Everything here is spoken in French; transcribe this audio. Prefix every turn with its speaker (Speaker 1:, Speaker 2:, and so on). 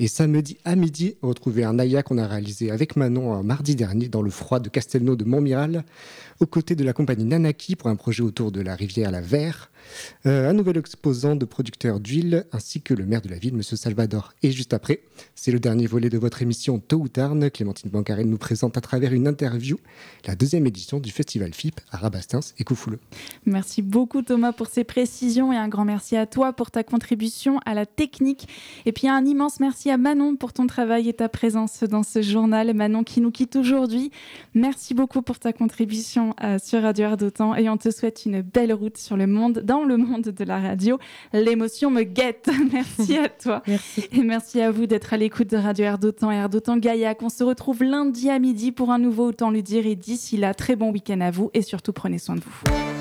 Speaker 1: Et samedi à midi, retrouvez un Naya qu'on a réalisé avec Manon mardi dernier dans le froid de Castelnau de Montmiral, aux côtés de la compagnie Nanaki pour un projet autour de la rivière La Ver. Un nouvel exposant de producteurs d'huile, ainsi que le maire de la ville, M. Salvador. Et juste après, c'est le dernier volet de votre émission Tôt ou Tard. Clémentine Bancarel nous présente à travers une interview la 2e édition du Festival FIP à Rabastens et Coufouleux.
Speaker 2: Merci beaucoup Thomas pour ces précisions et un grand merci à toi pour ta contribution à la technique. Et puis un immense merci à Manon pour ton travail et ta présence dans ce journal. Manon qui nous quitte aujourd'hui. Merci beaucoup pour ta contribution sur Radio Air d'Otan et on te souhaite une belle route dans le monde de la radio. L'émotion me guette. Merci à toi.
Speaker 3: Merci.
Speaker 2: Et merci à vous d'être à l'écoute de Radio Air d'Otan et Air d'Otan Gaillac. On se retrouve lundi à midi pour un nouveau Autant le dire et d'ici là, très bon week-end à vous et surtout prenez soin de vous.